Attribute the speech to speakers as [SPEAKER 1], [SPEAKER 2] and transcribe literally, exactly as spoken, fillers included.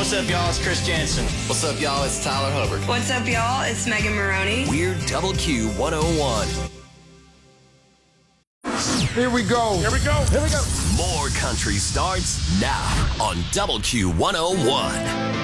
[SPEAKER 1] What's up, y'all? It's Chris Jansen.
[SPEAKER 2] What's up, y'all? It's Tyler Hubbard.
[SPEAKER 3] What's up, y'all? It's Megan Maroney.
[SPEAKER 4] We're Double Q one oh one.
[SPEAKER 5] Here we go.
[SPEAKER 6] Here we go.
[SPEAKER 5] Here we go.
[SPEAKER 4] More country starts now on Double Q one oh one.